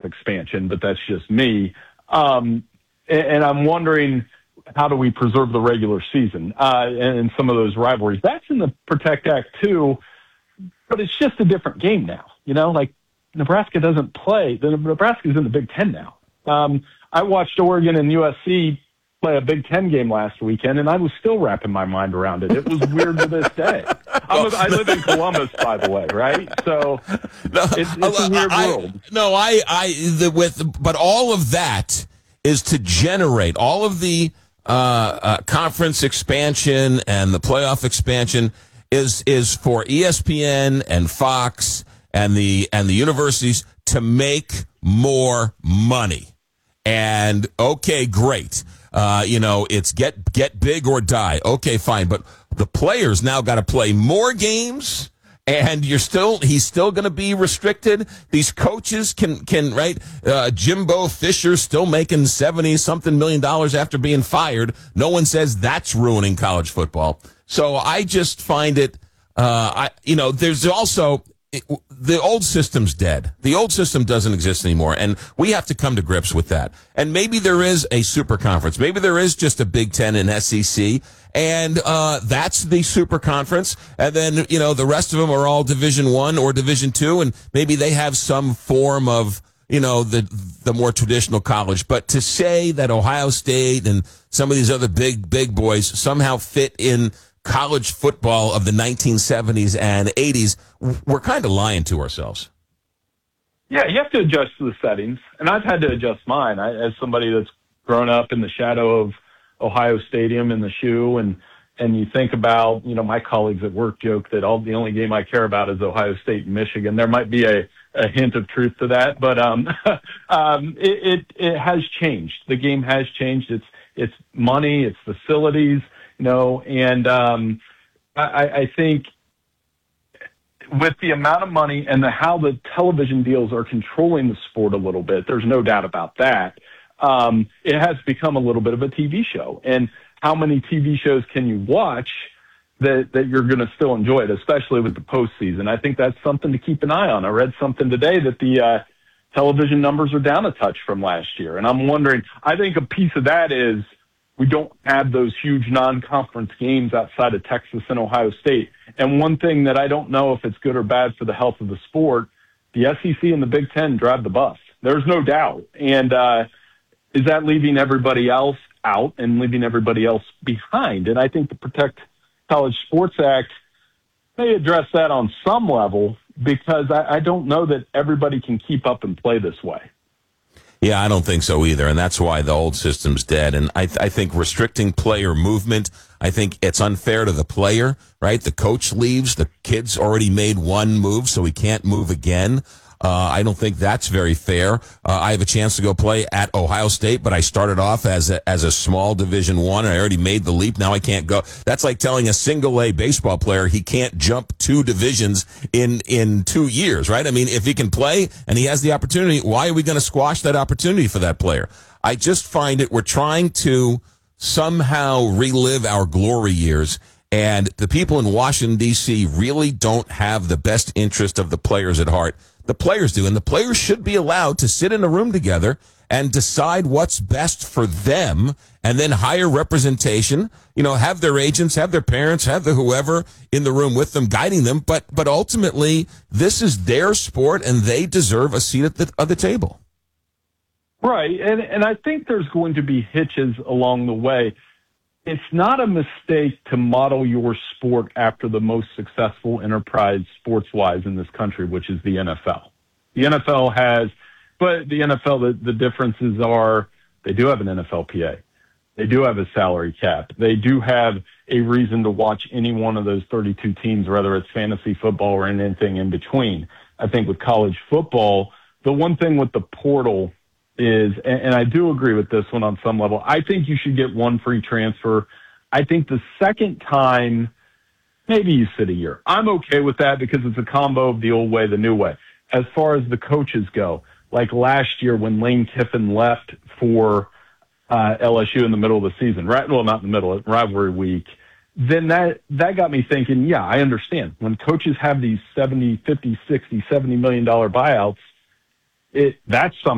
expansion, but that's just me. And I'm wondering, how do we preserve the regular season and some of those rivalries? That's in the Protect Act too, but it's just a different game now. Like Nebraska doesn't play. Nebraska's in the Big Ten now. I watched Oregon and USC play a Big Ten game last weekend, and I was still wrapping my mind around it. It was weird to this day. I live in Columbus, by the way, right? So it's a weird world. But all of that is to generate all of the conference expansion and the playoff expansion is for ESPN and Fox and the universities to make more money. And okay, great. It's get big or die. Okay, fine. But the players now got to play more games, and he's still going to be restricted. These coaches can right? Jimbo Fisher's still making $70-something million after being fired. No one says that's ruining college football. So I just find it, there's also, the old system's dead. The old system doesn't exist anymore, and we have to come to grips with that. And maybe there is a super conference. Maybe there is just a Big Ten and SEC, and that's the super conference. And then, the rest of them are all Division I or Division II, and maybe they have some form of, the more traditional college. But to say that Ohio State and some of these other big boys somehow fit in college football of the 1970s and 80s, we're kind of lying to ourselves. Yeah, you have to adjust to the settings, and I've had to adjust mine. As somebody that's grown up in the shadow of Ohio Stadium in the shoe, and you think about, my colleagues at work joke that the only game I care about is Ohio State and Michigan. There might be a hint of truth to that, but it has changed. The game has changed. It's money, it's facilities. And I think with the amount of money and how the television deals are controlling the sport a little bit, there's no doubt about that. It has become a little bit of a TV show. And how many TV shows can you watch that you're going to still enjoy it, especially with the postseason? I think that's something to keep an eye on. I read something today that the television numbers are down a touch from last year. And I'm wondering, I think a piece of that is, we don't have those huge non-conference games outside of Texas and Ohio State. And one thing that I don't know if it's good or bad for the health of the sport, the SEC and the Big Ten drive the bus. There's no doubt. And is that leaving everybody else out and leaving everybody else behind? And I think the Protect College Sports Act may address that on some level, because I don't know that everybody can keep up and play this way. Yeah, I don't think so either, and that's why the old system's dead. And I think restricting player movement, I think it's unfair to the player, right? The coach leaves, the kid's already made one move, so he can't move again. I don't think that's very fair. I have a chance to go play at Ohio State, but I started off as a small Division I, and I already made the leap. Now I can't go. That's like telling a single-A baseball player he can't jump 2 divisions in 2 years, right? I mean, if he can play and he has the opportunity, why are we going to squash that opportunity for that player? I just find we're trying to somehow relive our glory years, and the people in Washington, D.C. really don't have the best interest of the players at heart. The players do, and the players should be allowed to sit in a room together and decide what's best for them, and then hire representation, have their agents, have their parents, have the whoever in the room with them guiding them. But ultimately, this is their sport, and they deserve a seat at the table. Right, and I think there's going to be hitches along the way. It's not a mistake to model your sport after the most successful enterprise sports-wise in this country, which is the NFL. The NFL has, but the NFL, the differences are they do have an NFLPA. They do have a salary cap. They do have a reason to watch any one of those 32 teams, whether it's fantasy football or anything in between. I think with college football, the one thing with the portal is, and I do agree with this one on some level, I think you should get one free transfer. I think the second time, maybe you sit a year. I'm okay with that because it's a combo of the old way, the new way. As far as the coaches go, like last year when Lane Kiffin left for LSU in the middle of the season, right? Well, not in the middle, rivalry week. Then that got me thinking, yeah, I understand. When coaches have these $70, $50, $60, $70 million buyouts, that's something